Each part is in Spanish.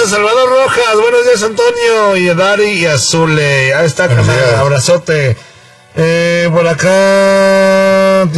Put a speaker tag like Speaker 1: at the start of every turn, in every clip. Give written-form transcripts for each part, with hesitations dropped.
Speaker 1: a Salvador Rojas. Buenos días, Antonio, y a Dari y a Zule. Ahí está, canal. Abrazote. Por acá.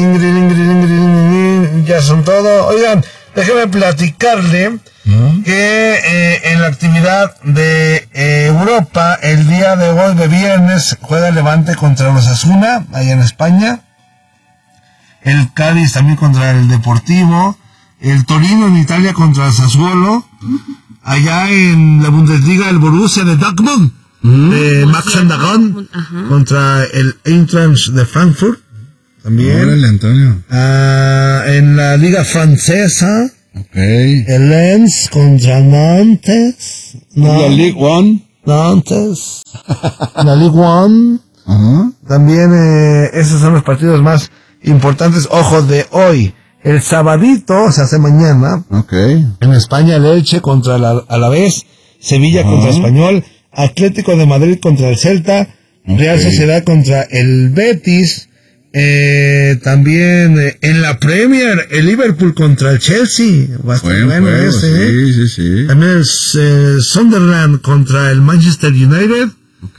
Speaker 1: Ya son todo. Oigan, déjeme platicarle que en la actividad de Europa, el día de hoy, de viernes, juega el Levante contra los Osasuna, allá en España. El Cádiz también contra el Deportivo. El Torino en Italia contra el Sassuolo. Allá en la Bundesliga, el Borussia de Dortmund, de Max Andagon, contra el Eintracht de Frankfurt. También.
Speaker 2: Órale, Antonio.
Speaker 1: En la Liga Francesa, el Lens contra Nantes.
Speaker 2: La Ligue 1.
Speaker 1: Nantes. La Ligue 1. También esos son los partidos más importantes. Ojo, de hoy. El sabadito, se hace mañana. En España, el Elche contra el Alavés, Sevilla contra Español, Atlético de Madrid contra el Celta, Real Sociedad contra el Betis, también en la Premier, el Liverpool contra el Chelsea, bastante bueno ese.
Speaker 2: Sí.
Speaker 1: También el Sunderland contra el Manchester United.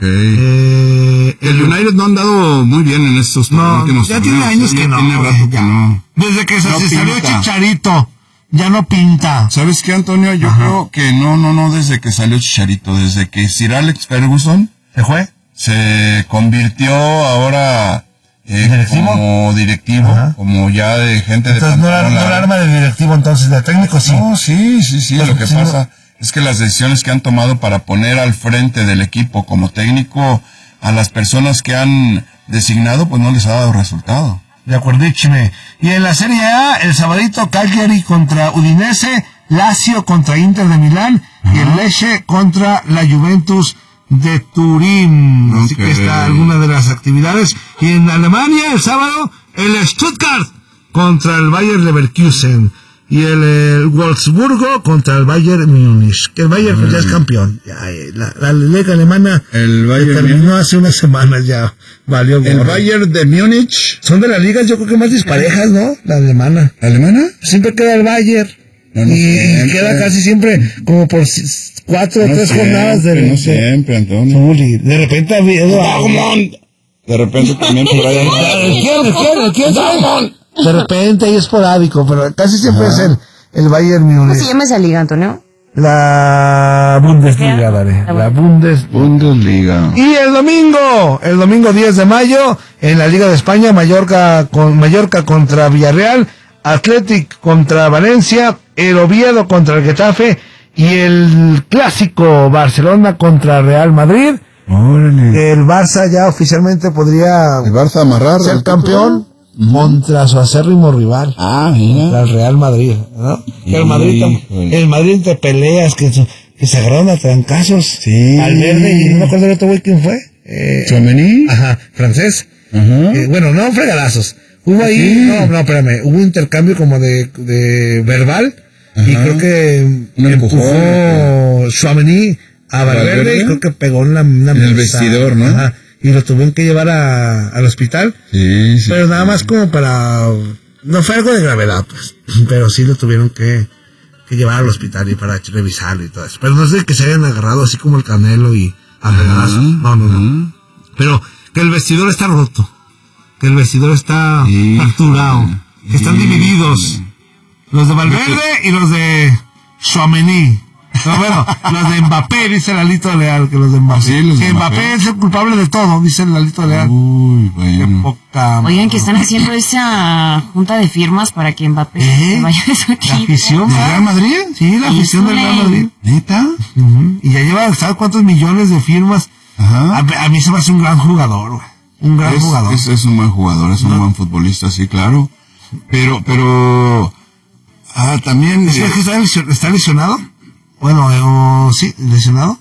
Speaker 2: El United no ha andado muy bien en estos últimos
Speaker 1: ya tiene años que no.
Speaker 2: Tiene rato que no.
Speaker 1: Desde que se salió Chicharito, ya no pinta.
Speaker 2: ¿Sabes qué, Antonio? Yo creo que no desde que salió Chicharito, desde que Sir Alex Ferguson se convirtió ahora como directivo, como ya de gente
Speaker 1: entonces,
Speaker 2: de...
Speaker 1: no era arma de directivo, entonces de técnico sí.
Speaker 2: No, sí, lo que pasa es que las decisiones que han tomado para poner al frente del equipo como técnico a las personas que han designado, pues no les ha dado resultado.
Speaker 1: De acuerdísime. Y en la Serie A, el sabadito, Cagliari contra Udinese, Lazio contra Inter de Milán, y el Lecce contra la Juventus de Turín. Así que está alguna de las actividades. Y en Alemania, el sábado, el Stuttgart contra el Bayer Leverkusen. Y el Wolfsburgo contra el Bayern Múnich. Que el Bayern pues ya es campeón. Ya, la liga alemana
Speaker 2: el Bayern
Speaker 1: terminó hace unas semanas ya. Valió
Speaker 2: el Bayern de Múnich.
Speaker 1: Son de las ligas yo creo que más disparejas, ¿no? La alemana.
Speaker 2: ¿La alemana?
Speaker 1: Siempre queda el Bayern. Y queda casi siempre como por 4 o 3 jornadas del...
Speaker 2: No siempre, Antonio.
Speaker 1: De repente ha habido...
Speaker 2: De repente también por ahí...
Speaker 1: ¿Quién? De repente ahí esporádico, pero casi siempre es el Bayern Múnich.
Speaker 3: ¿Cómo se llama esa liga, Antonio?
Speaker 1: La Bundesliga, dale. La
Speaker 2: Bundesliga.
Speaker 1: Y el domingo 10 de mayo, en la Liga de España, Mallorca contra Villarreal, Athletic contra Valencia, el Oviedo contra el Getafe, y el clásico Barcelona contra Real Madrid.
Speaker 2: Órale.
Speaker 1: El Barça ya oficialmente podría ser campeón contra su acérrimo rival.
Speaker 2: Mira.
Speaker 1: Contra el Real Madrid, ¿no? El Madrid entre peleas que se agarraron a trancazos.
Speaker 2: Sí.
Speaker 1: Al Verde, y no me acuerdo el otro güey quién fue.
Speaker 2: ¿Chouameni?
Speaker 1: Francés. Bueno, no fregadazos. Hubo ahí, espérame, hubo un intercambio como de verbal. Y creo que empujó Chouameni a Valverde y creo que pegó en
Speaker 2: el vestidor, ¿no?
Speaker 1: Y lo tuvieron que llevar al hospital.
Speaker 2: Sí.
Speaker 1: Pero nada más como para... No fue algo de gravedad, pues. Pero sí lo tuvieron que llevar al hospital y para revisarlo y todo eso. Pero no es de que se hayan agarrado así como el Canelo y a regazo. No. Pero que el vestidor está roto. Que el vestidor está fracturado. Que están divididos. Los de Valverde y los de Chouameni. Pero bueno, los de Mbappé, dice Lalito Leal, que los de Mbappé.
Speaker 2: Sí, los de
Speaker 1: que Mbappé es el culpable de todo, dice Lalito Leal.
Speaker 2: Uy, bueno.
Speaker 1: Qué poca...
Speaker 3: Oigan, que están haciendo esa junta de firmas para que Mbappé vaya de su equipo.
Speaker 1: ¿La afición del Real Madrid? Sí, la afición del Real Madrid.
Speaker 2: ¿Neta?
Speaker 1: Y ya lleva, ¿sabes cuántos millones de firmas? A mí se me hace un gran jugador, güey. Un gran jugador.
Speaker 2: Es un buen jugador, es un buen futbolista, sí, claro. Pero... también...
Speaker 1: ¿Es que está lesionado? Bueno, sí, lesionado.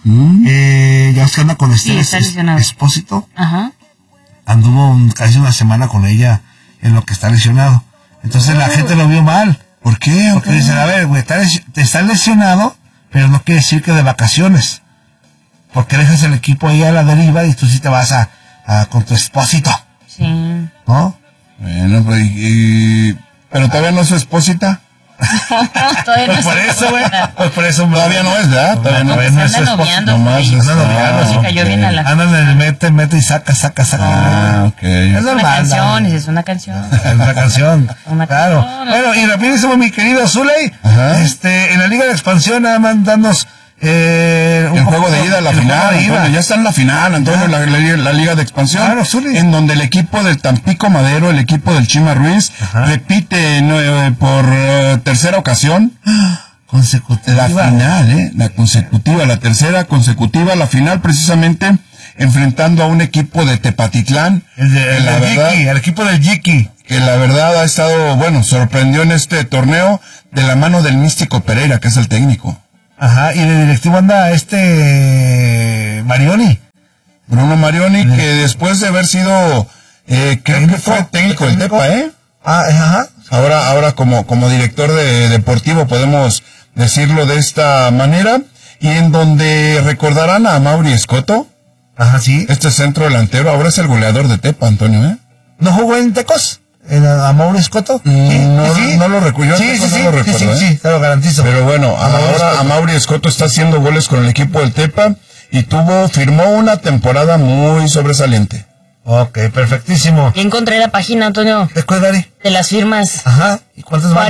Speaker 1: Ya es que anda con Estela Espósito. Anduvo casi una semana con ella en lo que está lesionado. Entonces la gente lo vio mal.
Speaker 2: ¿Por qué?
Speaker 1: Porque dicen, a ver, güey, te estás lesionado, pero no quiere decir que de vacaciones. Porque dejas el equipo ahí a la deriva y tú sí te vas con tu Espósito.
Speaker 3: Sí.
Speaker 1: ¿No?
Speaker 2: Bueno, pues, pero todavía no es su esposita.
Speaker 3: Todavía no
Speaker 1: Pues por eso, güey. Pues por eso.
Speaker 2: Todavía no es, ¿verdad? Todavía no es.
Speaker 3: Anda noviando.
Speaker 1: Se
Speaker 3: cayó bien a la...
Speaker 1: Andan en el mete y saca.
Speaker 2: Ok.
Speaker 1: Es normal.
Speaker 3: Es una canción.
Speaker 1: Es una canción. Claro. Bueno, y rapidísimo, mi querido Zuley. En la Liga de Expansión, nada más danos...
Speaker 2: el juego de ida a la final, Antonio, ya está en la final, Antonio, la Liga de Expansión, claro, en donde el equipo del Tampico Madero, el equipo del Chima Ruiz, repite por tercera ocasión
Speaker 1: consecutiva
Speaker 2: la final, la tercera consecutiva, la final, precisamente enfrentando a un equipo de Tepatitlán,
Speaker 1: el equipo del Yiki,
Speaker 2: que la verdad ha estado, sorprendió en este torneo de la mano del Místico Pereira, que es el técnico.
Speaker 1: Ajá, y de directivo anda Marioni.
Speaker 2: Bruno Marioni, que después de haber sido, creo que fue técnico del Tepa,
Speaker 1: Ajá.
Speaker 2: Ahora como director deportivo podemos decirlo de esta manera, y en donde recordarán a Mauri Escoto.
Speaker 1: Ajá, sí.
Speaker 2: Este centro delantero ahora es el goleador de Tepa, Antonio,
Speaker 1: ¿No jugó en Tecos? ¿A Mauri Escoto?
Speaker 2: No lo recuerdo.
Speaker 1: Sí, te lo garantizo.
Speaker 2: Pero bueno, ahora a Mauri Escoto está haciendo goles con el equipo del Tepa y firmó una temporada muy sobresaliente.
Speaker 1: Ok, perfectísimo.
Speaker 3: Ya encontré la página, Antonio.
Speaker 1: ¿De cuál, Dari?
Speaker 3: De las firmas.
Speaker 1: Ajá. ¿Y cuántas van?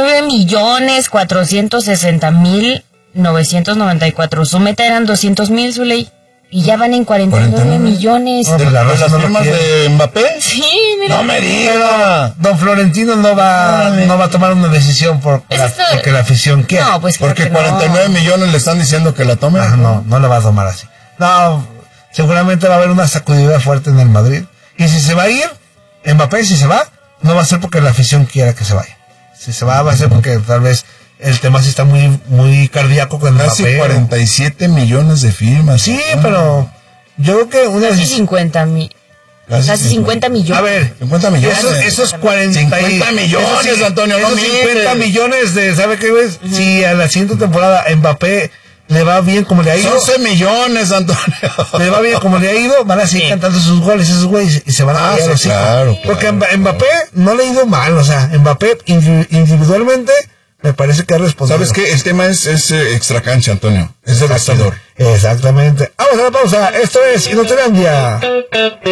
Speaker 3: 49,460,994. Su meta eran 200,000, Zuley. Y ya van en 49 millones.
Speaker 1: Pues la raza
Speaker 2: ¿Las firmas de Mbappé?
Speaker 3: Sí, mira.
Speaker 2: No me diga.
Speaker 1: Don Florentino no va a tomar una decisión porque la afición quiere.
Speaker 3: No, pues
Speaker 2: porque 49 millones le están diciendo que la tome.
Speaker 1: No la va a tomar así. No, seguramente va a haber una sacudida fuerte en el Madrid. Y si se va a ir, Mbappé, si se va, no va a ser porque la afición quiera que se vaya. Si se va a ser porque tal vez el tema sí está muy cardíaco con
Speaker 2: Casi
Speaker 1: Mbappé.
Speaker 2: 47 millones de firmas.
Speaker 1: Sí, pero yo creo que
Speaker 3: Casi 50 millones.
Speaker 1: A ver,
Speaker 2: 50 millones.
Speaker 1: Esos 50
Speaker 2: millones, Antonio.
Speaker 1: Esos 50 millones de, ¿sabe qué ves? Si a la siguiente temporada Mbappé le va bien como le ha ido.
Speaker 2: 12 millones, Antonio.
Speaker 1: Le va bien como le ha ido, van a seguir cantando sus goles, esos güeyes, y se van a ir así.
Speaker 2: Claro.
Speaker 1: Porque Mbappé no le ha ido mal, o sea, Mbappé individualmente me parece que es responsable.
Speaker 2: ¿Sabes qué? El tema es extra cancha, Antonio. Es el vestidor.
Speaker 1: Exactamente. Vamos a la pausa. Esto es Inotelandia.